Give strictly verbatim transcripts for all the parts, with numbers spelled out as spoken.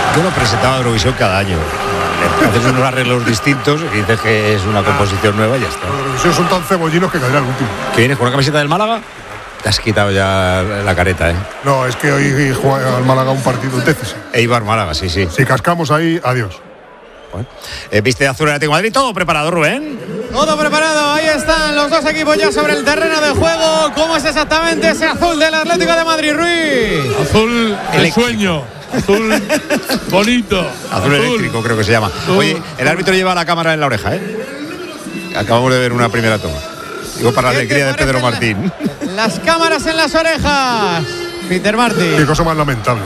Yo lo presentaba a Eurovisión cada año. Haces unos arreglos distintos y dices que es una composición nueva y ya está. Los Eurovisión son tan cebollinos que caerá el último. ¿Que vienes con una camiseta del Málaga? Te has quitado ya la careta, ¿eh? No, es que hoy juega al Málaga un partido decisivo. Eibar Málaga, sí, sí. Si cascamos ahí, adiós. Bueno. Eh, ¿Viste de azul el Atlético de Madrid? ¿Todo preparado, Rubén? Todo preparado, ahí están los dos equipos ya sobre el terreno de juego. ¿Cómo es exactamente ese azul del Atlético de Madrid, Ruiz? Azul de sueño, azul bonito. Azul, azul eléctrico creo que se llama. Azul. Oye, el árbitro lleva la cámara en la oreja, ¿eh? Acabamos de ver una primera toma. Digo, para la alegría de Pedro Martín. La, las cámaras en las orejas, Peter Martín. Qué cosa más lamentable.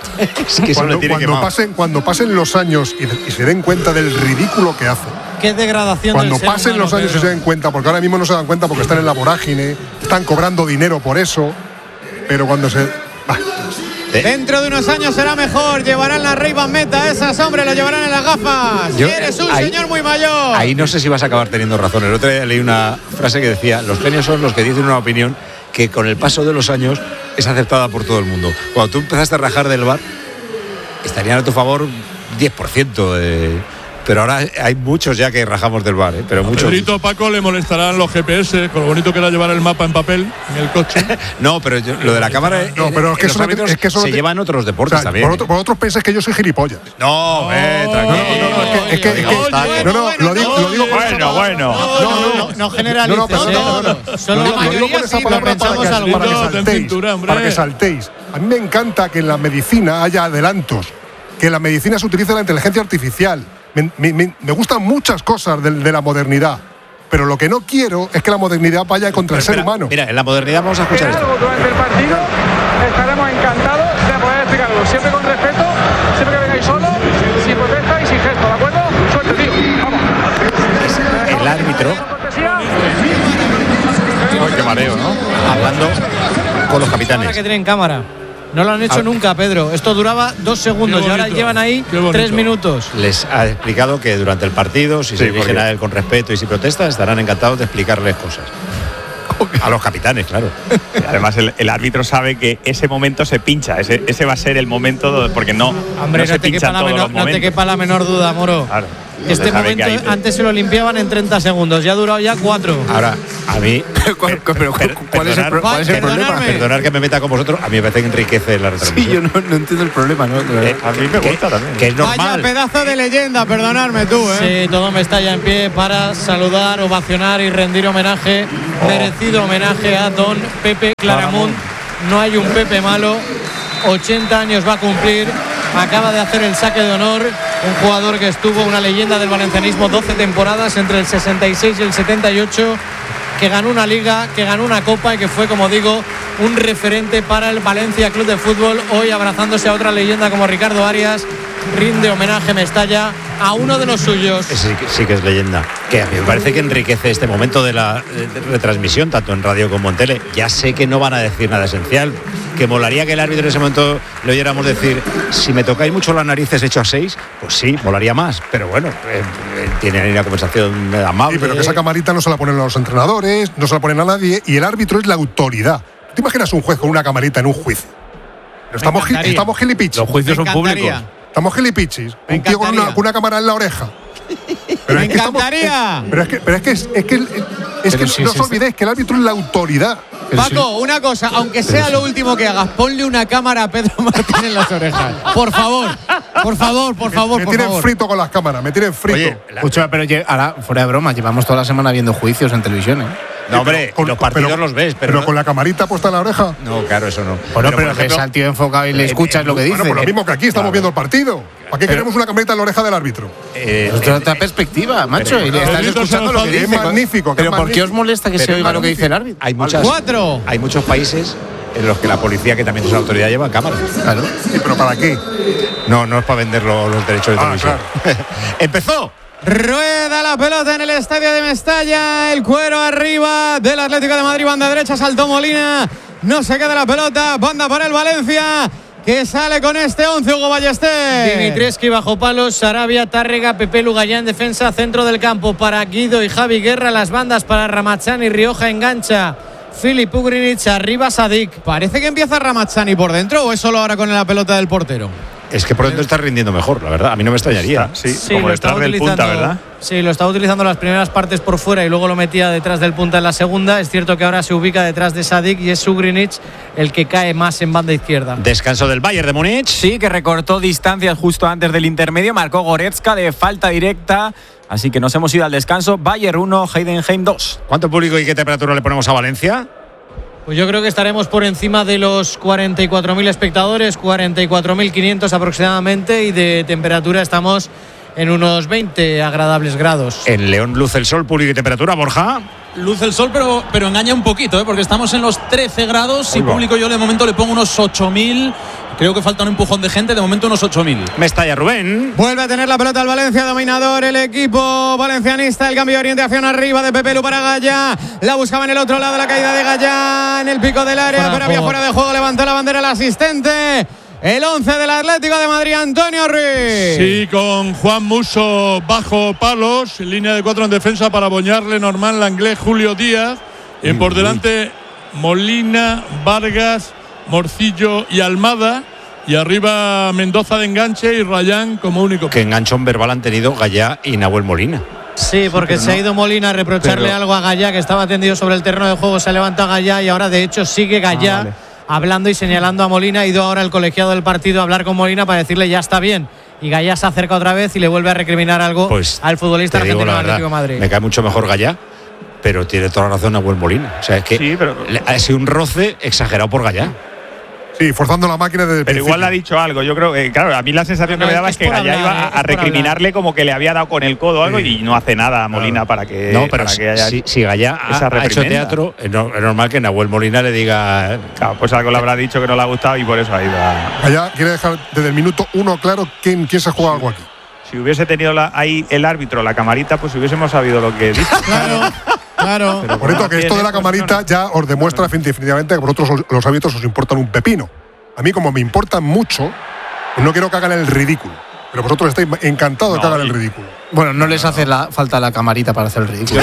Es que cuando, cuando, pasen, cuando pasen los años y, y se den cuenta del ridículo que hacen. Qué degradación. Cuando del pasen ser humano, los años Pedro. y se den cuenta, porque ahora mismo no se dan cuenta porque están en la vorágine, están cobrando dinero por eso, pero cuando se... Ah. Dentro de unos años será mejor, llevarán las Ray-Ban Meta, esas, hombre, lo llevarán en las gafas. Yo, Eres un ahí, señor muy mayor. Ahí no sé si vas a acabar teniendo razón. El otro día leí una frase que decía: los genios son los que dicen una opinión que con el paso de los años es aceptada por todo el mundo. Cuando tú empezaste a rajar del V A R, estarían a tu favor diez por ciento de... Pero ahora hay muchos ya que rajamos del V A R, ¿eh? Pero a muchos. Pedrito Paco le molestarán los G P S, con lo bonito que era llevar el mapa en papel en el coche. No, pero yo, lo de la cámara. No, pero es que eso, es que eso se te... lleva en otros deportes, o sea, también. Por, otro, por otros pensáis que yo soy gilipollas. No, eh, tranquilo. No, no, no, es que, es que, es que no, no, lo digo, lo digo. Bueno, bueno. No, no, no, no generalices. No, no, pero, no, no, no. Solo la mayoría sí lo pensamos para que, para que saltéis, cintura, para que saltéis. A mí me encanta que en la medicina haya adelantos, que en la medicina se utilice la inteligencia artificial. Me, me, me gustan muchas cosas de, de la modernidad, pero lo que no quiero es que la modernidad vaya contra pero el espera, ser humano. Mira, en la modernidad vamos a escuchar esto. Durante el partido estaremos encantados de poder explicarlo, siempre con respeto, siempre que vengáis solo, sin protesta y sin gesto, ¿de acuerdo? Suerte, tío. Vamos. Es el árbitro. Oh, qué mareo, ¿no? Hablando con los capitanes. Que tienen cámara. No lo han hecho ah. nunca, Pedro. Esto duraba dos segundos y ahora llevan ahí tres minutos. Les ha explicado que durante el partido, si sí, se dirigen a él con respeto y si protesta, estarán encantados de explicarles cosas. A los capitanes, claro. Y además, el, el árbitro sabe que ese momento se pincha. Ese, ese va a ser el momento, porque no, Hombre, no, no se te pincha quepa todos la menor, los momentos. No te quepa la menor duda, Moro. Claro. Este momento hay... antes se lo limpiaban en treinta segundos, ya ha durado ya cuatro. Ahora, a mí. ¿Cuál, pero, ¿cuál es el, pro, cuál es el problema? Perdonar que me meta con vosotros, a mí me parece que enriquece la retransmisión. Sí, yo no, no entiendo el problema, ¿no? Eh, a mí me gusta que, también. Que es normal. Vaya pedazo de leyenda, perdonarme tú, ¿eh? Sí, todo me está ya en pie para saludar, ovacionar y rendir homenaje, oh. merecido homenaje a don Pepe Claramunt. No hay un Pepe malo, ochenta años va a cumplir. Acaba de hacer el saque de honor, un jugador que estuvo, una leyenda del valencianismo, doce temporadas entre el sesenta y seis y el setenta y ocho, que ganó una liga, que ganó una copa y que fue, como digo, un referente para el Valencia Club de Fútbol. Hoy abrazándose a otra leyenda como Ricardo Arias, rinde homenaje Mestalla a uno de los suyos. Sí, sí que es leyenda. Que a mí me parece que enriquece este momento de la de retransmisión, tanto en radio como en tele. Ya sé que no van a decir nada esencial, que molaría que el árbitro en ese momento le oyéramos decir: si me tocáis mucho las narices hecho a seis, pues sí, molaría más. Pero bueno, eh, eh, tienen ahí una conversación amable. Sí, pero que esa camarita no se la ponen a los entrenadores, no se la ponen a nadie, y el árbitro es la autoridad. ¿Te imaginas un juez con una camarita en un juicio? Estamos, estamos gilipichis. Los juicios son públicos. Estamos gilipichis. Un tío con una, con una cámara en la oreja. Pero me es encantaría. Que estamos, pero es que, pero es que, es, es que, es que si no es os olvidéis que el árbitro es la autoridad. Paco, una cosa, aunque sea lo último que hagas, ponle una cámara a Pedro Martín en las orejas. Por favor, por favor, por favor. Me, me por tienen favor. frito con las cámaras, me tienen frito. Oye, escucha, pero ahora, fuera de broma, llevamos toda la semana viendo juicios en televisión, ¿eh? No, hombre, con, los partidos pero, los ves, pero, pero no, con la camarita puesta en la oreja. No, claro, eso no. Bueno, pero, pero ves al tío enfocado y le escuchas eh, lo que dice. Bueno, pues lo mismo que aquí estamos claro. viendo el partido. ¿Para qué pero, queremos una camarita en la oreja del árbitro? Eh, es otra eh, perspectiva, macho. Pero, y le estás escuchando lo que dice. Es magnífico. Pero es ¿por qué os molesta que se oiga lo que dice el árbitro? Hay muchas. Cuatro. Hay muchos países en los que la policía, que también es una autoridad, lleva cámaras. Claro. Sí, pero ¿para qué? No, no es para vender los, los derechos de ah, televisión. Claro. ¡Empezó! Rueda la pelota en el estadio de Mestalla, el cuero arriba del Atlético de Madrid, banda derecha, saltó Molina, no se queda la pelota, banda para el Valencia, que sale con este once, Hugo Ballester. Dimitrescu bajo palos, Sarabia, Tárrega, Pepe Lugayán, defensa, centro del campo para Guido y Javi Guerra, las bandas para Ramachani, Rioja engancha, Filip Ugrinic, arriba Sadik. Parece que empieza Ramachani por dentro, ¿o es solo ahora con la pelota del portero? Es que por dentro está rindiendo mejor, la verdad. A mí no me extrañaría. Sí, Sí, como lo detrás estaba del punta, utilizando- ¿verdad? Sí, lo estaba utilizando las primeras partes por fuera y luego lo metía detrás del punta en la segunda. Es cierto que ahora se ubica detrás de Sadik y es Sugrinic el que cae más en banda izquierda. Descanso del Bayern de Múnich. Sí, que recortó distancias justo antes del intermedio. Marcó Goretzka de falta directa. Así que nos hemos ido al descanso. Bayern uno, Heidenheim dos. ¿Cuánto público y qué temperatura le ponemos a Valencia? Pues yo creo que estaremos por encima de los cuarenta y cuatro mil espectadores, cuarenta y cuatro mil quinientos aproximadamente, y de temperatura estamos en unos veinte agradables grados. En León luce el sol, público y temperatura, Borja. Luce el sol, pero, pero engaña un poquito, ¿eh? Porque estamos en los trece grados y público yo de momento le pongo unos ocho mil. Creo que falta un empujón de gente, de momento unos ocho mil. Mestalla, Rubén. Vuelve a tener la pelota el Valencia, dominador el equipo valencianista. El cambio de orientación arriba de Pepe Lu para Gallá. La buscaba en el otro lado, la caída de Gallá en el pico del área, Fuera pero de había juego. fuera de juego. Levantó la bandera el asistente. El once del Atlético de Madrid, Antonio Ruiz. Sí, con Juan Musso bajo palos, línea de cuatro en defensa para Boñarle, Norman Langlais, Julio Díaz. Y en por delante Molina, Vargas, Morcillo y Almada. Y arriba Mendoza de enganche y Rayán como único. Que enganchón verbal han tenido Gallá y Nahuel Molina. Sí, porque se ha ido Molina a reprocharle Pero- algo a Gallá, que estaba tendido sobre el terreno de juego. Se levanta Gallá y ahora de hecho sigue Gallá Ah, vale. hablando y señalando a Molina. Ha ido ahora el colegiado del partido a hablar con Molina para decirle ya está bien. Y Gallá se acerca otra vez y le vuelve a recriminar algo Pues al futbolista te digo argentino la del verdad, Atlético de Madrid. me cae mucho mejor Gallá, pero tiene toda la razón Nahuel Molina. O sea, es que Sí, pero- le- ha sido un roce exagerado por Gallá. Sí, forzando la máquina desde el Pero igual le ha principio. dicho algo. Yo creo que, claro, a mí la sensación No, que me es daba que es es que por Gallá hablar, iba eh, a es por recriminarle como que le había dado con el codo o algo Sí. y no hace nada Molina para que. No, pero para si, que haya- si- si Gallá ha, esa ha hecho reprimenda. teatro, es, no- es normal que Nahuel Molina le diga. Claro, pues algo le habrá dicho que no le ha gustado y por eso ha ido a. Allá quiere dejar desde el minuto uno claro quién, quién se juega algo aquí. Si hubiese tenido la- ahí el árbitro, la camarita, pues hubiésemos sabido lo que dice. Claro, claro. Pero Por esto que esto de la pues, camarita no. ya os demuestra definitivamente que vosotros os- los árbitros os importan un pepino. A mí como me importan mucho, pues no quiero que hagan el ridículo. Pero vosotros estáis encantados de que No, hagan y- el ridículo. Bueno, no les hace la, falta la camarita para hacer el ridículo.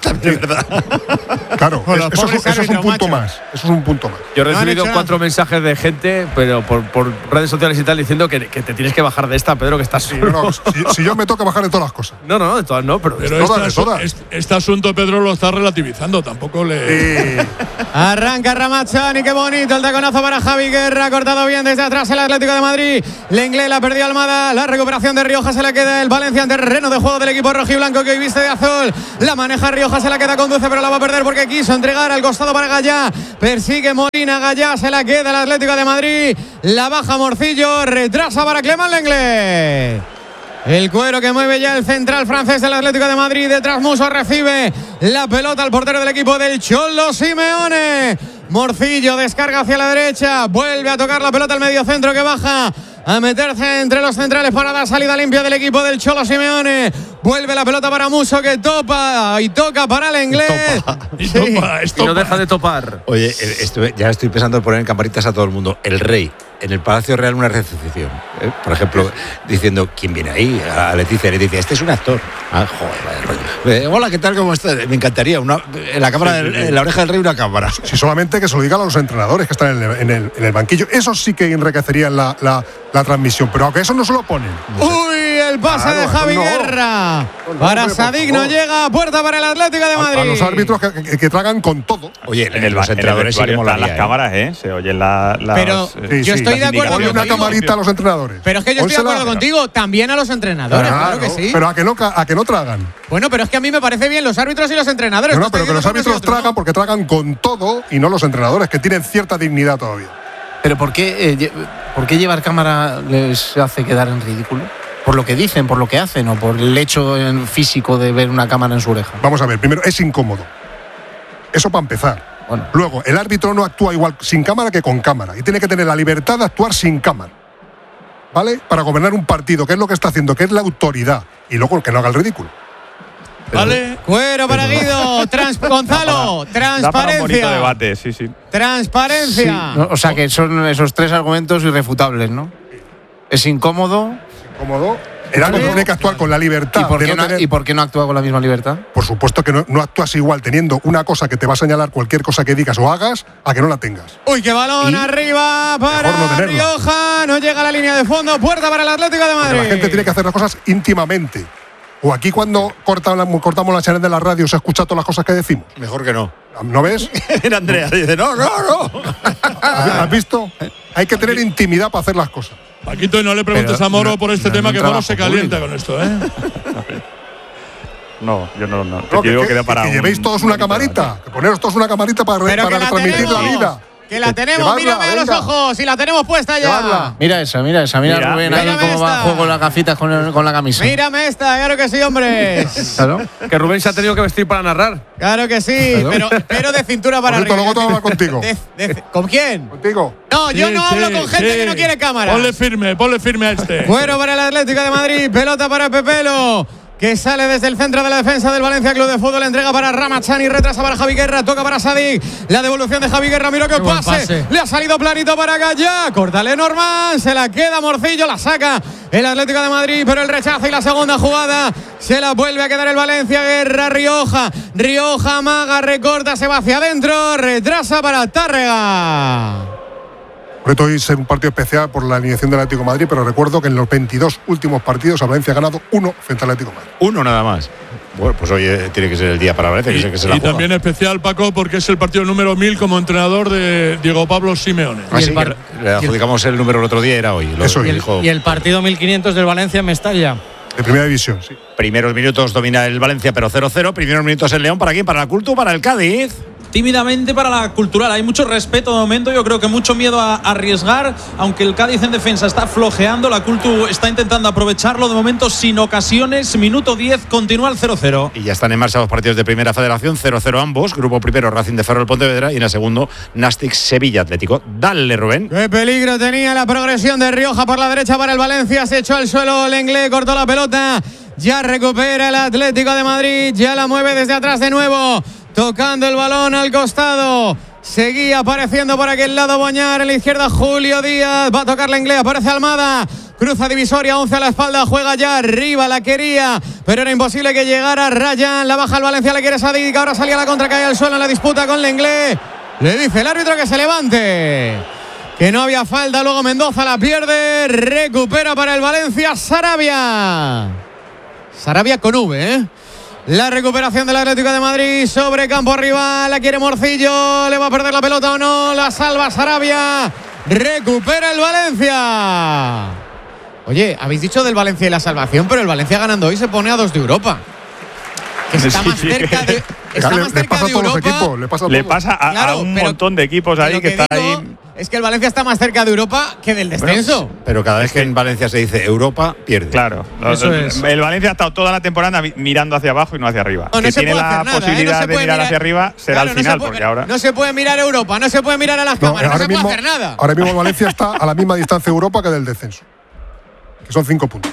Claro, Bueno, es- eso, pobres es, eso es un árbitros, punto macho. más. Eso es un punto más. Yo he No han recibido hecho cuatro nada. mensajes de gente, pero por, por redes sociales y tal, diciendo que, que te tienes que bajar de esta, Pedro, que estás Sí, solo. no, no, si, si yo me toca bajar de todas las cosas. No, no, no, de todas no, pero, Pero Todas, este, asu- todas. este- este asunto Pedro lo está relativizando. Tampoco le. Eh, Arranca Ramachani, qué bonito el taconazo para Javi Guerra, cortado bien desde atrás el Atlético de Madrid. Lenglet la perdió Almada, la recuperación de Rioja se la queda el Valencia en terreno de juego del equipo rojiblanco que hoy viste de azul. La maneja Rioja, se la queda, conduce, pero la va a perder porque quiso entregar al costado para Gallá. Persigue Molina, Gallá se la queda el Atlético de Madrid. La baja Morcillo, retrasa para Clement Lenglet. El cuero que mueve ya el central francés del Atlético de Madrid. Detrás Musso recibe la pelota al portero del equipo del Cholo Simeone. Morcillo descarga hacia la derecha. Vuelve a tocar la pelota al medio centro que baja a meterse entre los centrales para dar salida limpia del equipo del Cholo Simeone. Vuelve la pelota para Musso que topa y toca para el inglés. Y topa, es y no topa. deja de topar. Oye, el- estuve- ya estoy pensando en poner en camaritas a todo el mundo. El rey, en el Palacio Real, una recepción. ¿eh? Por ejemplo, diciendo, ¿quién viene ahí? A Leticia. Leticia, este es un actor. Ah, joder, vaya rollo. Eh, hola, ¿qué tal? ¿Cómo estás? Me encantaría. Una, en la cámara, del- en la oreja del rey, una cámara. si solamente que se lo digan a los entrenadores que están en el, en el- en el banquillo. Eso sí que enriquecerían la, la, la transmisión. Pero aunque eso no se lo ponen. Uy, el pase Claro, de Javi no. Guerra. No, Para hombre, por Sadik no favor. llega. Puerta para el Atlético de A, Madrid. a los árbitros que, que- que tragan con todo. Oye, En el, los en el entrenadores sí que vestuario están molaría. las ¿eh? cámaras, ¿eh? Se oyen la- las. Pero eh, Sí, yo sí, estoy de las acuerdo Ponle una contigo. camarita a los entrenadores. Pero es que yo estoy de Pónsela. acuerdo contigo. También a los entrenadores, claro, que sí. Pero a que, no, ca- a que no tragan. Bueno, pero es que a mí me parece bien los árbitros y los entrenadores. No, Tú no, pero estás que los diciendo unos y árbitros otros, tragan ¿no? porque tragan con todo y no los entrenadores, que tienen cierta dignidad todavía. Pero ¿por qué, eh, lle- ¿por qué llevar cámara les hace quedar en ridículo? ¿Por lo que dicen, por lo que hacen o por el hecho en físico de ver una cámara en su oreja? Vamos a ver, primero, es incómodo. Eso para empezar. Bueno. Luego, el árbitro no actúa igual sin cámara que con cámara. Y tiene que tener la libertad de actuar sin cámara. ¿Vale? Para gobernar un partido, que es lo que está haciendo, que es la autoridad. Y luego que no haga el ridículo. Vale. Cuero para Guido. Trans Gonzalo. Da para un bonito Transparencia. debate, sí, sí. Transparencia. No, o sea que son esos tres argumentos irrefutables, ¿no? Es incómodo. Incómodo. El árbitro tiene que actuar con la libertad. ¿Y por, de qué no no, tener... ¿Y por qué no actúa con la misma libertad? Por supuesto que no, no actúas igual teniendo una cosa que te va a señalar cualquier cosa que digas o hagas a que no la tengas. Uy, qué balón ¿Y? arriba para no Rioja. No llega a la línea de fondo. Puerta para el Atlético de Madrid. Porque la gente tiene que hacer las cosas íntimamente. O aquí cuando cortamos la, cortamos la señal de la radio se escucha todas las cosas que decimos. Mejor que no. ¿No ves? Era Andrea, dice, no, no, no. ¿Has visto? Hay que tener intimidad para hacer las cosas. Paquito, y no le preguntes Pero a Moro no, por este no, tema, no que Moro se calienta público. con esto, ¿eh? No, yo no. no. No, Te digo que, que, que, para que un, llevéis todos una camarita. Que poneros todos una camarita para, Pero para que la retransmitir la tenemos. vida. Que la tenemos, Llevadla, mírame a los venga. ojos y la tenemos puesta ya. Llevadla. Mira esa, mira esa, mira, Mira, Rubén mira, ahí mírame cómo va esta. a juego con las gafitas con, el- con la camisa. Mírame esta, claro que sí, hombre. Claro. Que Rubén se ha tenido que vestir para narrar. Claro que sí, pero, pero de cintura para Por cierto, arriba. luego te voy a hablar contigo. De- de- ¿Con quién? Contigo. No, yo Sí, no hablo sí, con gente sí. que no quiere cámara. Ponle firme, ponle firme a este. Fuero para el Atlético de Madrid, pelota para Pepelo, que sale desde el centro de la defensa del Valencia Club de Fútbol, entrega para Ramachani, retrasa para Javi Guerra, toca para Sadik, la devolución de Javi Guerra, mira que Qué buen pase, pase. le ha salido planito para Gallá, córtale Norman, se la queda Morcillo, la saca el Atlético de Madrid, pero el rechazo y la segunda jugada se la vuelve a quedar el Valencia, Guerra, Rioja, Rioja amaga, recorta, se va hacia adentro, retrasa para Tárrega. Por esto hoy es un partido especial por la alineación del Atlético de Madrid, pero recuerdo que en los veintidós últimos partidos el Valencia ha ganado uno frente al Atlético de Madrid. Uno nada más. Bueno, pues hoy eh, tiene que ser el día para Valencia, que Y, es el que se la y juega. también especial, Paco, porque es el partido número mil como entrenador de Diego Pablo Simeone. Así Y el que par- le adjudicamos el número el otro día, era hoy. Lo Eso, y el- dijo. Y el partido mil quinientos del Valencia en Mestalla. De primera división, sí. Primeros minutos domina el Valencia, pero cero cero. Primeros minutos el León. ¿Para quién? ¿Para la Cultu? ¿Para el Cádiz? Tímidamente para la Cultural. Hay mucho respeto de momento. Yo creo que mucho miedo a arriesgar. Aunque el Cádiz en defensa está flojeando, la Cultu está intentando aprovecharlo. De momento sin ocasiones. Minuto diez, continúa el cero cero. Y ya están en marcha los partidos de Primera Federación, cero cero ambos. Grupo primero, Racing de Ferrol Pontevedra. Y en el segundo, Nàstic Sevilla Atlético. Dale, Rubén. Qué peligro tenía la progresión de Rioja por la derecha para el Valencia. Se echó al suelo Lenglet, cortó la pelota. Ya recupera el Atlético de Madrid. Ya la mueve desde atrás de nuevo. Tocando el balón al costado. Seguía apareciendo por aquel lado Boñar. En la izquierda Julio Díaz. Va a tocar Lenglet. Aparece Almada. Cruza divisoria. once a la espalda. Juega ya arriba. La quería. Pero era imposible que llegara Ryan. La baja el Valencia. Le quiere Sadik. Ahora salía la contra. Cae al suelo en la disputa con Lenglet. Le dice el árbitro que se levante. Que no había falta. Luego Mendoza la pierde. Recupera para el Valencia Sarabia. Sarabia con V, ¿eh? La recuperación del Atlético de Madrid sobre campo rival. La quiere Morcillo. ¿Le va a perder la pelota o no? La salva Sarabia. Recupera el Valencia. Oye, habéis dicho del Valencia y la salvación, pero el Valencia ganando hoy se pone a dos de Europa. Que está Sí, más sí. cerca de, está le, más le cerca pasa a de todos los Europa. equipos. Le pasa a, Le todos. pasa a, a Claro, un pero- montón de equipos Que ahí lo que, que están digo ahí. es que el Valencia está más cerca de Europa que del descenso. Pero cada vez que en Valencia se dice Europa, pierde. Claro, Eso el, es. el Valencia ha estado toda la temporada mi- mirando hacia abajo y no hacia arriba. No, no que se tiene puede la hacer nada, ¿eh? posibilidad No se de puede mirar, mirar- hacia arriba será Claro, al no se final, puede- porque ahora. no se puede mirar a Europa, no se puede mirar a las cámaras, no, ahora, se mismo, puede hacer nada. ahora mismo el Valencia está a la misma distancia de Europa que del descenso. Que son cinco puntos.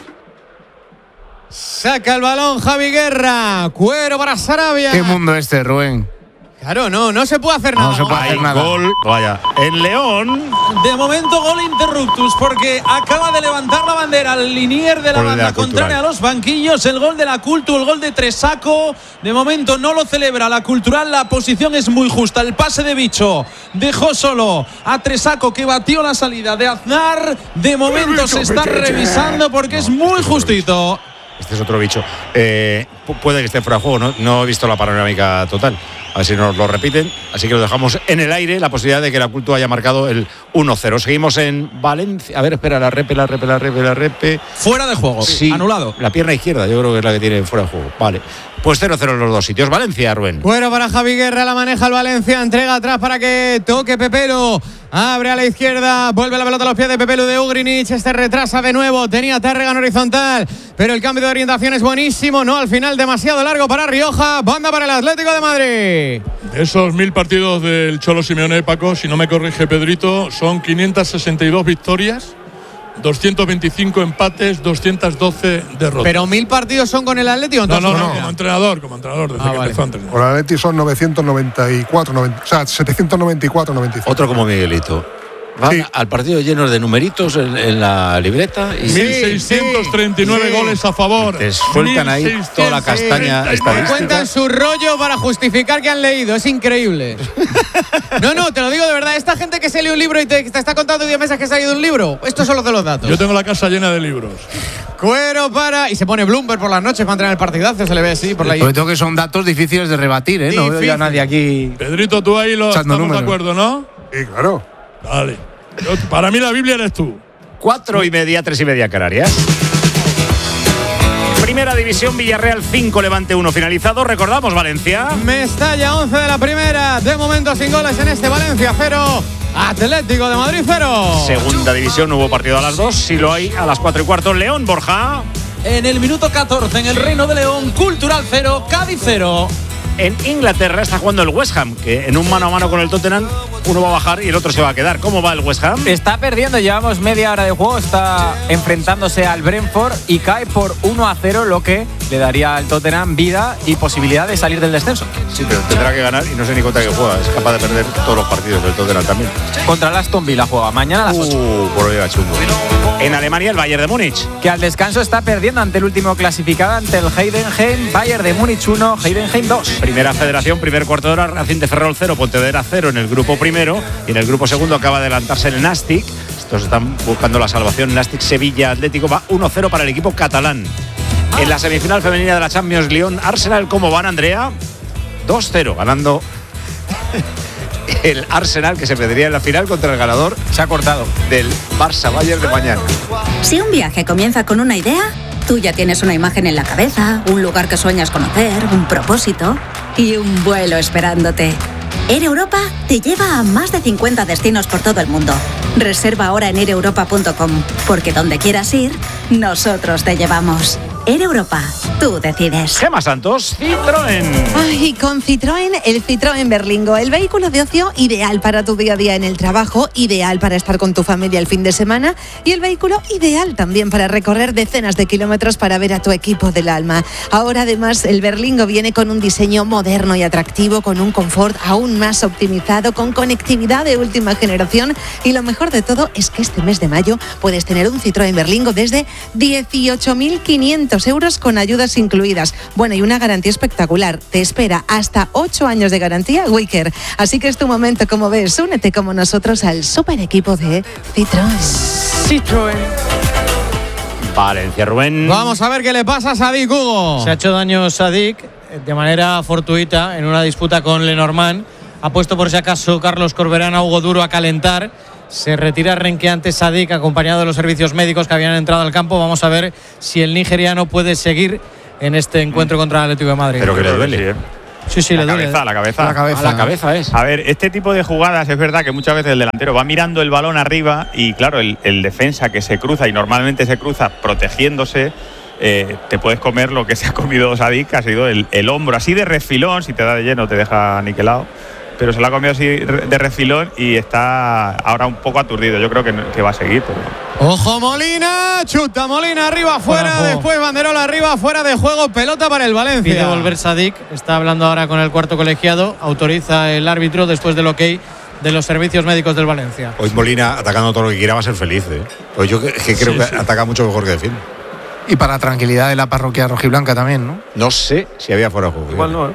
Saca el balón Javi Guerra. Cuero para Sarabia. ¿Qué mundo este, Rubén? Claro, no, no se puede hacer nada. No se puede Hay hacer nada. gol. Vaya. El León. De momento gol interruptus porque acaba de levantar la bandera al linier de la Gol de la banda contraria Cultural. a los banquillos. El gol de la Cultu, el gol de Tresaco. De momento no lo celebra la Cultural. La posición es muy justa. El pase de Bicho dejó solo a Tresaco que batió la salida de Aznar. De momento se está revisando porque es muy justito. Este es otro bicho. Eh, pu- puede que esté fuera de juego, ¿no? No he visto la panorámica total. A ver si nos lo repiten. Así que lo dejamos en el aire, la posibilidad de que la Cultu haya marcado el uno cero. Seguimos en Valencia. A ver, espera, la repe, la repe, la repe, la repe. Fuera de juego, Sí, anulado. La pierna izquierda, yo creo que es la que tiene fuera de juego. Vale. Pues cero cero en los dos sitios. Valencia, Rubén. Cuero para Javi Guerra, la maneja el Valencia, entrega atrás para que toque Pepelo. Abre a la izquierda, vuelve la pelota a los pies de Pepelu de Ugrinic. Este retrasa de nuevo, tenía Tárrega en horizontal, pero el cambio de orientación es buenísimo. No, al final demasiado largo para Rioja. Banda para el Atlético de Madrid. De esos mil partidos del Cholo Simeone, Paco, si no me corrige Pedrito, son quinientas sesenta y dos victorias, doscientos veinticinco empates, doscientos doce derrotas. Pero mil partidos son con el Atlético. no, no, no, no. como entrenador, como entrenador, desde Ah, que vale. empezó a entrenar. Por el Atleti son novecientos noventa y cuatro, noventa, o sea, setecientos noventa y cuatro, noventa y cinco. Otro como Miguelito. Van sí. al partido llenos de numeritos en, en la libreta. Y mil seiscientos treinta y nueve sí. goles a favor. Te sueltan ahí toda la castaña sí. estadística. Cuentan su rollo para justificar que han leído. Es increíble. No, no, te lo digo de verdad. Esta gente que se lee un libro y te, te está contando diez meses que se ha leído un libro. Estos son los de los datos. Yo tengo la casa llena de libros. Cuero para... Y se pone Bloomberg por las noches para entrar en el partidazo. Se le ve así por la... Sobre todo que son datos difíciles de rebatir, ¿eh? Difícil. No veo ya nadie aquí... Pedrito, tú ahí lo estamos números. de acuerdo, ¿no? Sí, claro. Vale. Yo, para mí la Biblia eres tú. Cuatro y media, tres y media Canarias. Primera división, Villarreal cinco, Levante uno finalizado. Recordamos, Valencia. Mestalla once de la primera. De momento sin goles en este Valencia cero. Atlético de Madrid cero. Segunda división, hubo partido a las dos. Sí lo hay a las cuatro y cuarto. León, Borja. En el minuto catorce, en el Reino de León, Cultural cero, Cádiz cero. En Inglaterra está jugando el West Ham, que en un mano a mano con el Tottenham uno va a bajar y el otro se va a quedar. ¿Cómo va el West Ham? Está perdiendo, llevamos media hora de juego, está enfrentándose al Brentford y cae por uno a cero, lo que le daría al Tottenham vida y posibilidad de salir del descenso. Sí, pero tendrá que ganar y no sé ni contra qué juega. Es capaz de perder todos los partidos del Tottenham también. Contra el Aston Villa juega mañana a las ocho. Uh, por hoy va chungo. En Alemania el Bayern de Múnich, que al descanso está perdiendo ante el último clasificado, ante el Heidenheim. Bayern de Múnich uno, Heidenheim dos. Primera federación, primer cuarto de hora, Racing de Ferrol cero, Pontevedra cero en el grupo primero, y en el grupo segundo acaba de adelantarse el Nastic. Estos están buscando la salvación. Nastic Sevilla Atlético va uno cero para el equipo catalán. En la semifinal femenina de la Champions, Lyon Arsenal, ¿cómo van, Andrea? dos cero, ganando el Arsenal, que se perdería en la final contra el ganador. Se ha cortado del Barça Bayern de mañana. Si un viaje comienza con una idea, tú ya tienes una imagen en la cabeza, un lugar que sueñas conocer, un propósito y un vuelo esperándote. Air Europa te lleva a más de cincuenta destinos por todo el mundo. Reserva ahora en air europa punto com, porque donde quieras ir, nosotros te llevamos. Air Europa, tú decides. Gemma Santos, Citroën. Ay, con Citroën, el Citroën Berlingo, el vehículo de ocio ideal para tu día a día en el trabajo, ideal para estar con tu familia el fin de semana y el vehículo ideal también para recorrer decenas de kilómetros para ver a tu equipo del alma. Ahora además el Berlingo viene con un diseño moderno y atractivo, con un confort aún más optimizado, con conectividad de última generación, y lo mejor de todo es que este mes de mayo puedes tener un Citroën Berlingo desde dieciocho mil quinientos euros con ayudas incluidas. Bueno, y una garantía espectacular. Te espera hasta ocho años de garantía Wicker. Así que es tu momento, como ves. Únete como nosotros al super equipo de Citroën. Citroën. Valencia, Rubén. Vamos a ver qué le pasa a Sadik, Hugo. Se ha hecho daño Sadik de manera fortuita en una disputa con Lenormand. Ha puesto por si acaso Carlos Corberán a Hugo Duro a calentar. Se retira renqueante Sadik, acompañado de los servicios médicos que habían entrado al campo. Vamos a ver si el nigeriano puede seguir en este encuentro contra el Atlético de Madrid. Pero que le duele, ¿eh? Sí, sí, la le cabeza, duele. La cabeza, la cabeza. La cabeza es. A ver, este tipo de jugadas es verdad que muchas veces el delantero va mirando el balón arriba y claro, el, el defensa que se cruza y normalmente se cruza protegiéndose, eh, te puedes comer lo que se ha comido Sadik, que ha sido el, el hombro, así de refilón, si te da de lleno te deja niquelado. Pero se lo ha comido así de refilón y está ahora un poco aturdido. Yo creo que, que va a seguir. Pero... ¡Ojo Molina! Chuta Molina arriba, fuera. Después Banderola arriba, fuera de juego. Pelota para el Valencia. Pide volver Sadik. Está hablando ahora con el cuarto colegiado. Autoriza el árbitro después del ok de los servicios médicos del Valencia. Hoy Molina, atacando todo lo que quiera, va a ser feliz, ¿eh? Hoy yo que, que creo sí, que sí. ataca mucho mejor que defiende. Y para la tranquilidad de la parroquia rojiblanca también, ¿no? No sé si había fuera de juego. Igual no, ¿eh?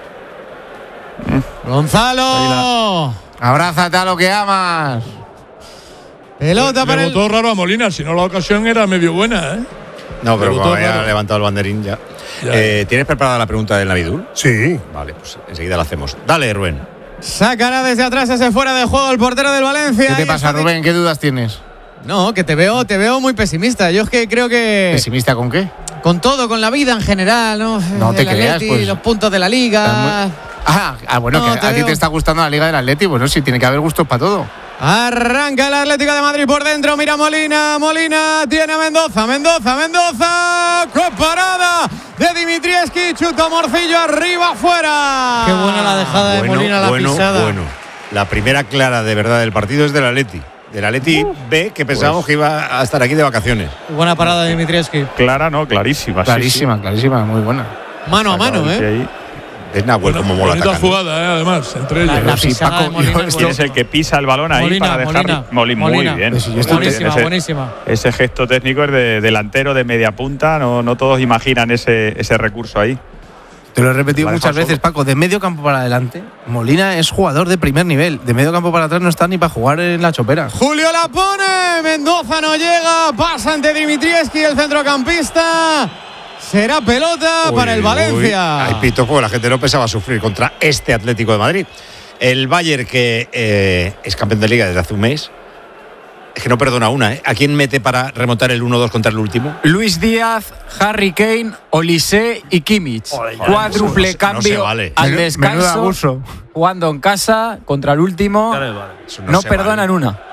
Gonzalo, abrázate a lo que amas. Pelota para el... raro a Molina, si no la ocasión era medio buena, ¿eh? No, pero como había levantado el banderín ya. ya. Eh, ¿Tienes preparada la pregunta del Navidul? Sí. Vale, pues enseguida la hacemos. Dale, Rubén. Sacará desde atrás ese fuera de juego el portero del Valencia. ¿Qué te pasa, Rubén? ¿Qué dudas tienes? No, que te veo, te veo muy pesimista. Yo es que creo que... ¿Pesimista con qué? Con todo, con la vida en general, ¿no? No te creas, Atleti, pues. Los puntos de la Liga. Ah, ah, bueno, no, que a ti te está gustando la Liga del Atleti, bueno, sí, tiene que haber gustos para todo. Arranca el Atlético de Madrid por dentro, mira Molina, Molina tiene a Mendoza, Mendoza, Mendoza, ¡qué parada de Dimitrievski! Chuta Morcillo arriba, afuera. Qué buena la dejada bueno, de Molina, la bueno, pisada. Bueno, la primera clara de verdad del partido es del Atleti. Del Atleti uh, B, que pensábamos pues. que iba a estar aquí de vacaciones. Buena parada de Dimitrievski. Clara, no, clarísima. Clarísima, sí, sí. clarísima, muy buena. Mano a mano, ¿eh? Ahí. Es Nahuel como mola bonita atacando. jugada, ¿eh? Además, entre ellos. La pisada de Molina es ¿Quién es el que pisa el balón ahí Molina, para dejar Molina, Molina, muy Molina. bien. Pues sí, esto buenísima, ese, buenísima. Ese gesto técnico es de delantero de media punta, no, no todos imaginan ese, ese recurso ahí. Te lo he repetido Lo ha muchas dejado veces, Paco. De medio campo para adelante, Molina es jugador de primer nivel. De medio campo para atrás no está ni para jugar en la chopera. Julio la pone, Mendoza no llega, pasa ante Dimitrievski, el centrocampista. Será pelota Uy, para el Valencia. Uy, hay pito, porque la gente no pensaba sufrir contra este Atlético de Madrid. El Bayern, que eh, es campeón de Liga desde hace un mes, es que no perdona una, ¿eh? ¿A quién mete para remontar el uno dos contra el último? Luis Díaz, Harry Kane, Olise y Kimmich. Joder, Cuádruple no se- cambio no se vale. al Menudo descanso, abuso. jugando en casa contra el último. Eso No, se perdonan vale. una.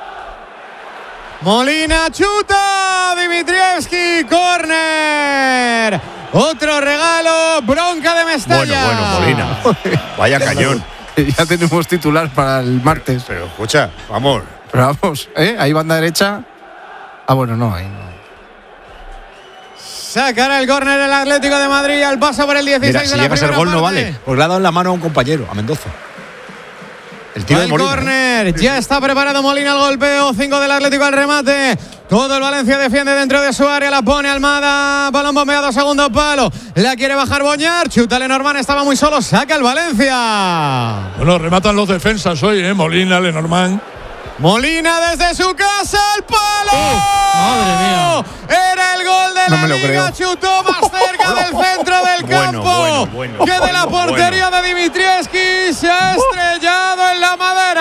Molina chuta, Dimitrievski, córner. Otro regalo, bronca de Mestalla. Bueno, bueno, Molina. Vaya cañón. Ya tenemos titular para el martes. Pero escucha, vamos. Pero vamos, ¿eh? Ahí banda derecha. Ah, bueno, no, ahí no. Sacará el córner el Atlético de Madrid al paso por el dieciséis Mira, de si la llega a ser primera gol no parte. vale. Porque le ha dado en la mano a un compañero, a Mendoza. El tiro Va de el Molina. córner, ya está preparado Molina al golpeo, cinco del Atlético al remate. Todo el Valencia defiende dentro de su área, la pone Almada, balón bombeado, segundo palo. La quiere bajar Boñar, chuta Lenormand, estaba muy solo, saca el Valencia. Bueno, rematan los defensas hoy, ¿eh? Molina, Lenormand. Molina desde su casa, el palo. Madre mía. Era el gol de No la me lo Liga, creo. chutó más cerca del centro del Bueno, campo bueno, bueno, que de la bueno, portería de Dimitrievski. Se ha estrellado en la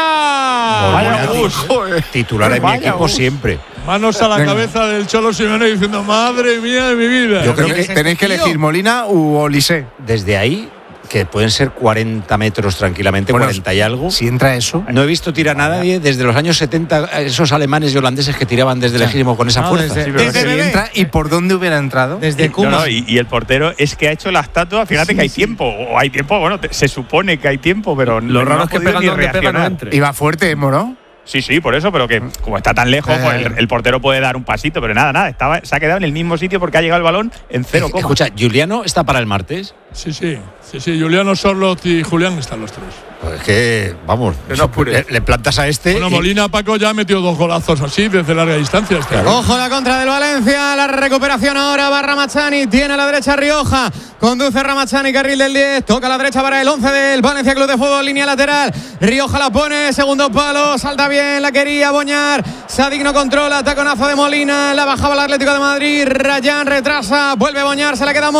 madera. Molina, ti- titular en mi equipo siempre. Manos a la Venga. cabeza del Cholo Simeone diciendo, madre mía de mi vida. Yo creo Tenéis- que- Tenéis que elegir Molina u Olise. Desde ahí, que pueden ser cuarenta metros tranquilamente, Bueno, cuarenta y algo. Si entra eso. No he visto tirar a nadie desde los años setenta, esos alemanes y holandeses que tiraban desde lejísimo con esa No, fuerza. desde- Sí, pero desde Si bebé. entra y por dónde hubiera entrado. Desde No, Kuma. no, y, y el portero es que ha hecho la estatua. Fíjate que hay tiempo. O hay tiempo, bueno, te- se supone que hay tiempo, pero Lo no raro ha es que podido pegan ni donde pega no reaccionar. entre. Iba fuerte, Moro. Sí, sí, por eso, pero que como está tan lejos, Eh. pues el, el portero puede dar un pasito, pero nada, nada. Estaba, se ha quedado en el mismo sitio porque ha llegado el balón en cero coma. Escucha, Juliano está para el martes. Sí, sí, sí, sí. Juliano Sorlot y Julián están los tres. Pues es que, vamos, Que no apure. le, le plantas a este. Bueno, y- Molina Paco ya ha metido dos golazos así desde larga distancia. Este año. Ojo la contra del Valencia, la recuperación ahora va Ramachani, tiene a la derecha Rioja, conduce Ramachani, carril del diez, toca a la derecha para el once del Valencia Club de Fútbol, línea lateral, Rioja la pone, segundo palo, salta bien, la quería Boñar, Sadik no controla, taconazo de Molina, la bajaba el Atlético de Madrid, Rayán retrasa, vuelve Boñar, se la queda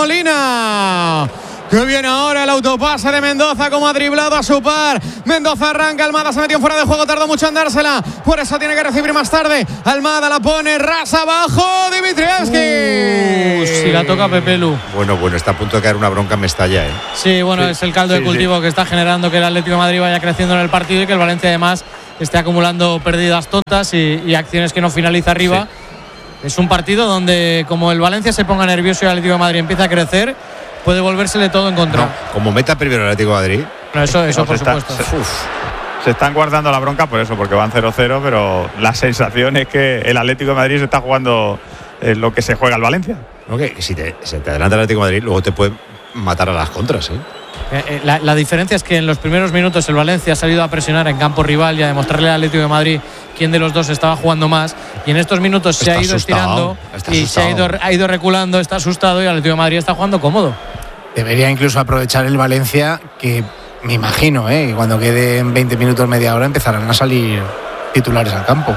Molina. Que viene ahora el autopase de Mendoza, como ha driblado a su par. Mendoza arranca, Almada se metió fuera de juego, tardó mucho en dársela. Por eso tiene que recibir más tarde. Almada la pone, rasa abajo, Dimitrievski. Uh, si la toca Pepelu. Bueno, bueno, está a punto de caer una bronca en Mestalla, ¿eh? Sí, bueno, es el caldo de Sí, cultivo que está generando que el Atlético de Madrid vaya creciendo en el partido y que el Valencia además esté acumulando pérdidas tontas y, y acciones que no finaliza arriba. Es un partido donde como el Valencia se ponga nervioso y el Atlético de Madrid empieza a crecer, puede volvérsele todo en contra. No, como meta primero el Atlético de Madrid. No, eso, eso No, por se está- supuesto. se- Se están guardando la bronca por eso, porque van cero cero, pero la sensación es que el Atlético de Madrid se está jugando eh, lo que se juega el Valencia. No, que si te, se te adelanta el Atlético de Madrid, luego te puede matar a las contras, ¿eh? Eh, eh, La, la diferencia es que en los primeros minutos el Valencia ha salido a presionar en campo rival y a demostrarle al Atlético de Madrid quién de los dos estaba jugando más. Y en estos minutos se Está ha ido asustado, estirando está y se ha ido, asustado. ha ido reculando, está asustado y el Atlético de Madrid está jugando cómodo. Debería incluso aprovechar el Valencia, que me imagino, ¿eh? que cuando queden veinte minutos, media hora, empezarán a salir titulares al campo.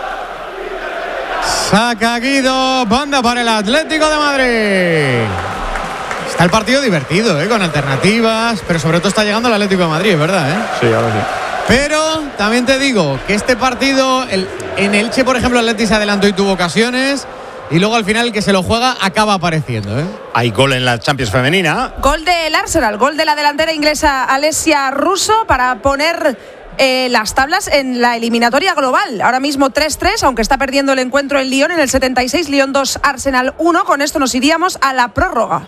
Saca Guido, banda para el Atlético de Madrid. Está el partido divertido, ¿eh? Con alternativas, pero sobre todo está llegando el Atlético de Madrid, es verdad, ¿eh? Sí, ahora sí. Pero también te digo que este partido, el, en Elche, por ejemplo, el Atleti se adelantó y tuvo ocasiones. Y luego al final el que se lo juega acaba apareciendo, ¿eh? Hay gol en la Champions femenina. Gol del Arsenal, gol de la delantera inglesa Alessia Russo para poner eh, las tablas en la eliminatoria global. Ahora mismo tres tres, aunque está perdiendo el encuentro el Lyon en el setenta y seis, Lyon dos, Arsenal uno. Con esto nos iríamos a la prórroga.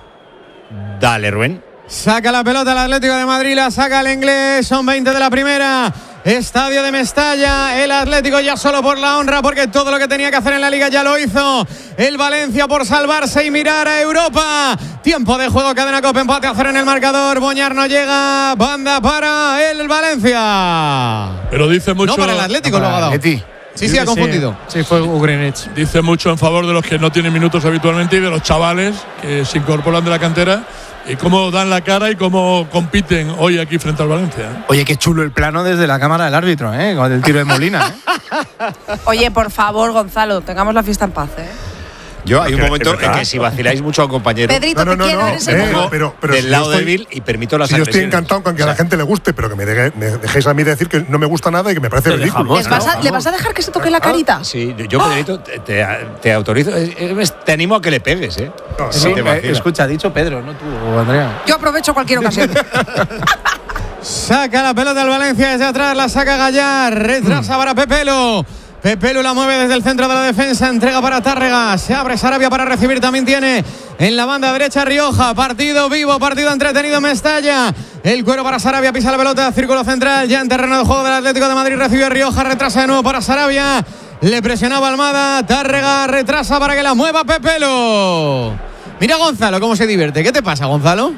Dale, Rubén. Saca la pelota el Atlético de Madrid, la saca el inglés, son veinte de la primera. estadio de Mestalla. El Atlético ya solo por la honra, porque todo lo que tenía que hacer en la Liga ya lo hizo. El Valencia por salvarse y mirar a Europa. Tiempo de juego, cadena Cope, empate a cero en el marcador. Boñar no llega, banda para el Valencia. Pero dice mucho. No, para el Atlético lo ha dado. Sí, sí, sí, ha confundido. Sí, fue Ugrinich. Dice mucho en favor de los que no tienen minutos habitualmente y de los chavales que se incorporan de la cantera y cómo dan la cara y cómo compiten hoy aquí frente al Valencia. Oye, qué chulo el plano desde la cámara del árbitro, ¿eh? Con el tiro de Molina, ¿eh? Oye, por favor, Gonzalo, tengamos la fiesta en paz, ¿eh? Yo hay un momento en que si vaciláis mucho a un compañero Pedrito, no, no, te no, quiero no, ver ese eh, juego. pero, pero del si lado yo estoy, débil y permito las si yo estoy agresiones. encantado con que a la gente le guste, pero que me, de, me dejéis a mí decir que no me gusta nada y que me parece Te ridículo. dejamos, ¿Les vas a- ¿Le vas a dejar que se toque la carita? Sí, yo, Pedrito, te, te, te autorizo, eh, eh, te animo a que le pegues, ¿eh? No, Sí, te eh, vacila. escucha, ha dicho Pedro, no tú, Andrea. Yo aprovecho cualquier ocasión. Saca la pelota del Valencia desde atrás, la saca Gallar, retrasa para Pepelu. Pepelu la mueve desde el centro de la defensa, entrega para Tárrega, se abre Sarabia para recibir, también tiene en la banda derecha Rioja, partido vivo, partido entretenido en Mestalla. El cuero para Sarabia, pisa la pelota, círculo central, ya en terreno de juego del Atlético de Madrid, recibe Rioja, retrasa de nuevo para Sarabia, le presionaba Almada, Tárrega retrasa para que la mueva Pepelu. Mira Gonzalo cómo se divierte, ¿qué te pasa, Gonzalo?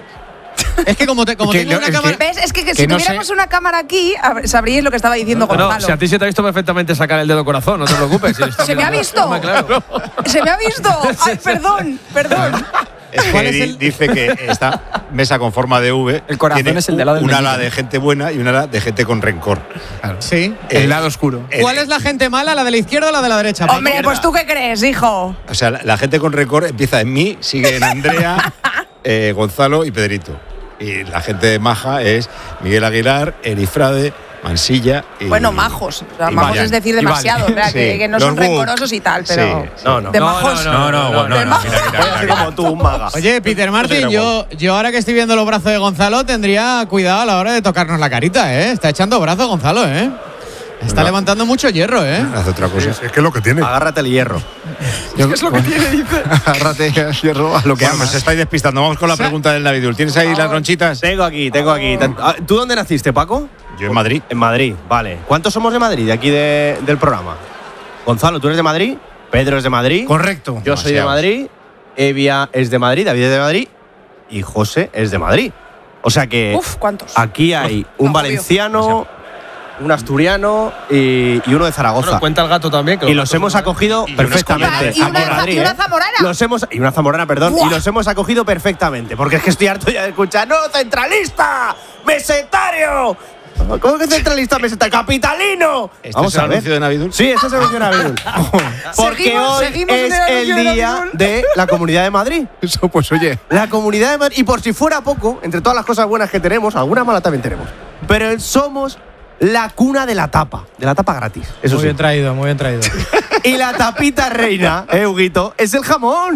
Es que como, te, como Que tengo no, una es cámara… ¿Ves? Es que, que Que si no tuviéramos sé. una cámara aquí, a ver, sabríais lo que estaba diciendo No, Gonzalo. si a ti se te ha visto perfectamente sacar el dedo corazón, no te preocupes. Si está ¿Se me ha mirando- visto? Hombre, claro. ¿Se me ha visto? Ay, perdón, perdón. Es que ¿Cuál es di- el- dice que esta mesa con forma de V El corazón tiene es el del lado del un ala meñique. de gente buena y un ala de gente con rencor. Sí. Eh, El lado oscuro. eh, ¿Cuál es la gente mala, la de la izquierda o la de la derecha? Hombre, pues tú qué crees, hijo. O sea, la, la gente con rencor empieza en mí, sigue en Andrea, eh, Gonzalo y Pedrito. Y la gente maja es Miguel Aguilar, Erifrade, Mansilla y… Bueno, majos. O sea, y majos Vayan. es decir Y demasiado, Vayan. ¿verdad? que, Sí. que no Los son Wood. rencorosos y tal, pero… Sí, No, no. De No, majos. no, no, no, no, De no, majos. mira, mira, mira, mira. como tú, un maga. Oye, Peter Martin, yo, yo ahora que estoy viendo los brazos de Gonzalo, tendría cuidado a la hora de tocarnos la carita, ¿eh? Está echando brazos Gonzalo, ¿eh? Está No. levantando mucho hierro, ¿eh? Hace otra cosa. Es, es que es lo que tiene. Agárrate el hierro. ¿Qué es lo que tiene, dice? Agárrate, hierro, a lo que Bueno, amas. os estáis despistando. Vamos con la pregunta del Navidul. ¿Tienes ahí las ronchitas? Tengo aquí, tengo aquí. Ah, ¿Tú dónde naciste, Paco? Yo en Madrid. En Madrid, vale. ¿Cuántos somos de Madrid, de aquí de- del programa? Gonzalo, ¿tú eres de Madrid? Pedro es de Madrid. Correcto. Yo soy de Demasiados. Madrid. Evia es de Madrid, David es de Madrid. Y José es de Madrid. O sea que Uf, ¿cuántos? aquí hay un Agobio. valenciano, un asturiano y, y uno de Zaragoza. Bueno, cuenta el gato también. que Y los hemos acogido Y perfectamente. Y una, Aquí en Madrid, y una ¿eh? zamorana. Los hemos, y una zamorana, perdón. ¡Buah! Y los hemos acogido perfectamente. Porque es que estoy harto ya de escuchar. ¡No, centralista! ¡Mesetario! ¿Cómo que centralista, mesetario? ¡Capitalino! ¿Este Vamos es el a ver. anuncio de Navidul? Sí, este es el anuncio de Navidul. Porque Seguimos- hoy seguimos en es el anuncio de el día Navidul. de la Comunidad de Madrid. Eso, pues oye. La Comunidad de Madrid. Y por si fuera poco, entre todas las cosas buenas que tenemos, alguna mala también tenemos. Pero somos la cuna de la tapa. De la tapa gratis. Eso Muy sí. bien traído, muy bien traído. Y la tapita reina, eh, Huguito, es el jamón.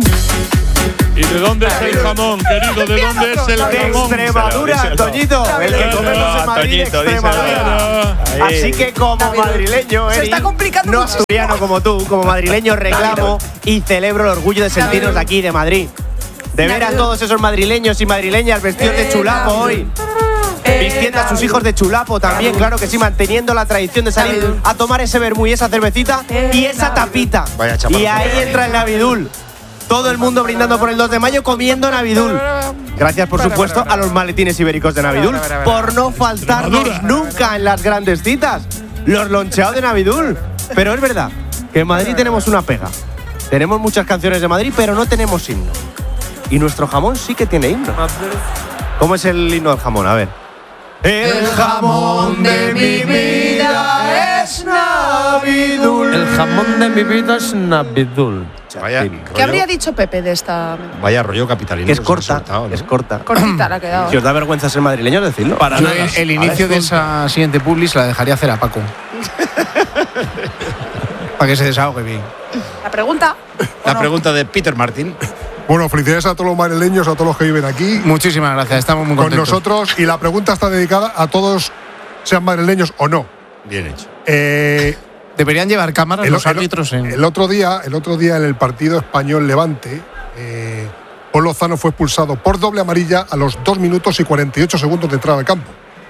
¿Y de dónde es el jamón, querido? ¿De dónde es el De jamón? Extremadura, Díselo, Toñito. El que Díselo, comemos en Madrid, Toñito, Extremadura. díselo. Así que como madrileño, Se Eri, está complicando no muchísimo. asturiano como tú, como madrileño reclamo y celebro el orgullo de sentirnos de aquí, de Madrid. De ver a todos esos madrileños y madrileñas vestidos de chulapo hoy. Vistiendo a sus hijos de chulapo también, claro que sí, manteniendo la tradición de salir a tomar ese vermú y esa cervecita y esa tapita. Vaya chaparro. Y ahí entra el Navidul. Todo el mundo brindando por el dos de mayo, comiendo Navidul. Gracias, por supuesto, a los maletines ibéricos de Navidul por no faltarnos nunca en las grandes citas. Los loncheados de Navidul. Pero es verdad que en Madrid tenemos una pega. Tenemos muchas canciones de Madrid, pero no tenemos himno. Y nuestro jamón sí que tiene himno. ¿Cómo es el himno del jamón? A ver. El jamón de mi vida es Navidul. El jamón de mi vida es Navidul. Vaya ¿Qué rollo, habría dicho Pepe de esta vaya rollo capitalino. Que es que os ha corta, soltado, ¿no? es corta. cortita? La ha quedado. Si os da vergüenza ser madrileño, decidlo. Para Yo nada. el, el inicio de esa siguiente publi se la dejaría hacer a Paco. Para que se desahogue bien. La pregunta. ¿o La no? pregunta de Peter Martin. Bueno, felicidades a todos los madrileños, a todos los que viven aquí Muchísimas gracias, estamos muy con contentos. nosotros. Y la pregunta está dedicada a todos, sean madrileños o no. Bien hecho. Eh, Deberían llevar cámaras los árbitros en… el otro día, el otro día en el partido español Levante, eh, Paul Lozano fue expulsado por doble amarilla a los dos minutos y cuarenta y ocho segundos de entrada al campo.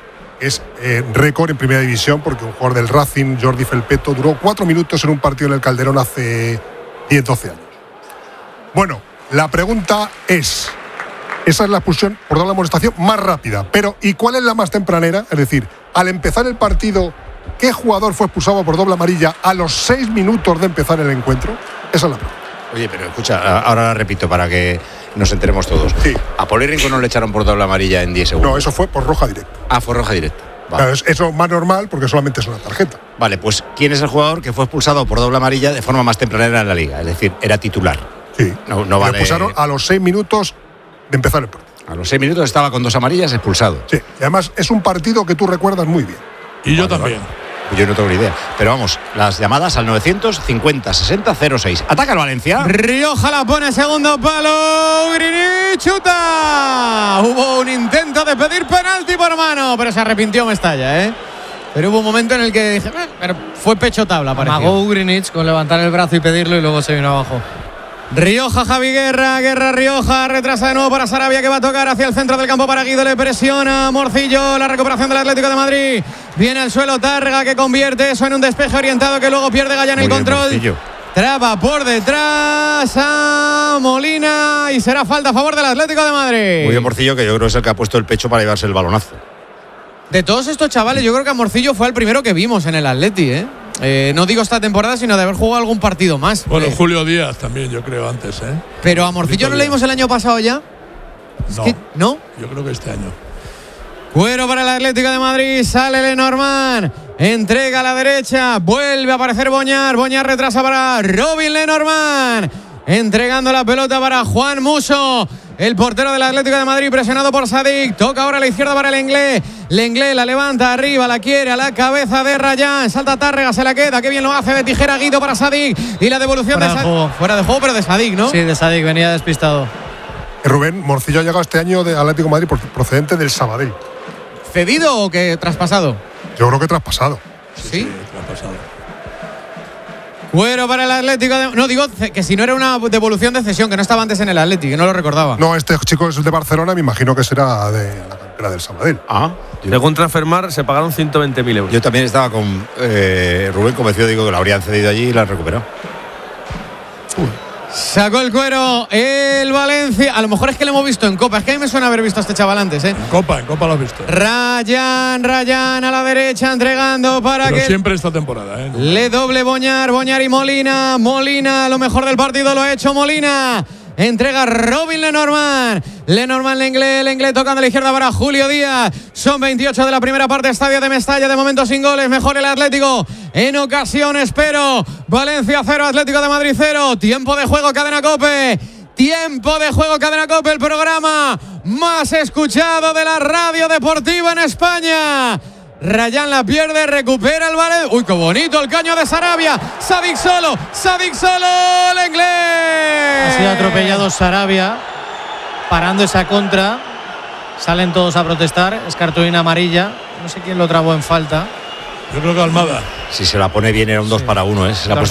es eh, récord en primera división, porque un jugador del Racing, Jordi Felpeto, duró cuatro minutos en un partido en el Calderón hace diez, doce años. Bueno, la pregunta es, esa es la expulsión por doble amonestación más rápida, pero ¿y cuál es la más tempranera? Es decir, al empezar el partido, ¿qué jugador fue expulsado por doble amarilla a los seis minutos de empezar el encuentro? Esa es la pregunta. Oye, pero escucha, ahora la repito para que nos enteremos todos. Sí. A Poli Rincón no le echaron por doble amarilla en diez segundos. No, eso fue por roja directa. Ah, fue roja directa. Vale. Claro, es, eso es más normal porque solamente es una tarjeta. Vale, pues ¿quién es el jugador que fue expulsado por doble amarilla de forma más tempranera en la liga? Es decir, era titular. Sí. No, no vale. Le expulsaron a los seis minutos de empezar el partido. A los seis minutos estaba con dos amarillas expulsado. Sí, y además es un partido que tú recuerdas muy bien. Y yo vale, también. Vale. Yo no tengo ni idea. Pero vamos, las llamadas al novecientos cincuenta sesenta cero seis. Ataca el Valencia. Rioja la pone segundo palo. Ugrini chuta. Hubo un intento de pedir penalti por mano, pero se arrepintió Mestalla, ¿eh? Pero hubo un momento en el que dije, eh, pero fue pecho tabla, pareció. Amagó Ugrinich con levantar el brazo y pedirlo y luego se vino abajo. Rioja, Javi Guerra, Guerra Rioja, retrasa de nuevo para Sarabia que va a tocar hacia el centro del campo para Guido, le presiona Morcillo, la recuperación del Atlético de Madrid, viene al suelo Tárrega que convierte eso en un despeje orientado que luego pierde Gallán el control, Morcillo. Traba por detrás a Molina y será falta a favor del Atlético de Madrid. Muy bien Morcillo, que yo creo que es el que ha puesto el pecho para llevarse el balonazo. De todos estos chavales, yo creo que a Morcillo fue el primero que vimos en el Atleti, ¿eh? Eh, no digo esta temporada, sino de haber jugado algún partido más. Bueno, eh. Julio Díaz también, yo creo, antes, ¿eh? Pero a Morcillo no le dimos el año pasado ya. Es No, que, ¿no? yo creo que este año. Cuero para el Atlético de Madrid, sale Lenormand, entrega a la derecha, vuelve a aparecer Boñar, Boñar retrasa para Robin Lenormand, entregando la pelota para Juan Musso. El portero del Atlético de Madrid presionado por Sadik. Toca ahora a la izquierda para el Lenglet. Lenglet la levanta arriba, la quiere a la cabeza de Rayán. Salta Tárrega, se la queda. Qué bien lo hace de tijera Guido para Sadik. Y la devolución Fuera de de Sadik. juego. Fuera de juego, pero de Sadik, ¿no? Sí, de Sadik, venía despistado. Rubén, Morcillo ha llegado este año de Atlético de Madrid procedente del Sabadell. ¿Cedido o que traspasado? Yo creo que traspasado. Sí. Sí, traspasado. Cuero para el Atlético de... No, digo que si no era una devolución de cesión, que no estaba antes en el Atlético, que no lo recordaba. No, este chico es de Barcelona, me imagino que será de la cantera del Sabadell. Ah. Según Transfermar, se pagaron ciento veinte mil euros. Yo también estaba con eh, Rubén convencido, digo que la habrían cedido allí y la han recuperado. Uy. Sacó el Cuero el Valencia. A lo mejor es que lo hemos visto en Copa. Es que a mí me suena haber visto a este chaval antes, ¿eh? En Copa, en Copa lo has visto. Rayán, Rayán a la derecha, entregando para Pero que... siempre esta temporada, ¿eh? Le doble Boñar, Boñar y Molina. Molina, lo mejor del partido lo ha hecho Molina. Entrega Robin Lenormand. Lenormand, Lenglet, Lenglet tocando a la izquierda para Julio Díaz. Son veintiocho de la primera parte, estadio de Mestalla. De momento sin goles, mejor el Atlético en ocasiones, pero Valencia cero, Atlético de Madrid cero. Tiempo de juego, Cadena COPE. Tiempo de juego, Cadena COPE, el programa más escuchado de la radio deportiva en España. Rayán la pierde, recupera el balón. Uy, qué bonito el caño de Sarabia. Sadik solo, Sadik solo, Lenglet. Ha sido atropellado Sarabia, parando esa contra. Salen todos a protestar. Es cartulina amarilla. No sé quién lo trabó en falta. Yo creo que Almada. Si se la pone bien era un dos Sí. para uno, ¿eh? Se la ha puesto